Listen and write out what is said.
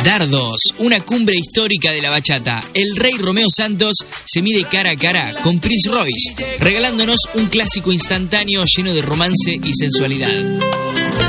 Dardos, una cumbre histórica de la bachata. El rey Romeo Santos se mide cara a cara con Prince Royce, regalándonos un clásico instantáneo lleno de romance y sensualidad.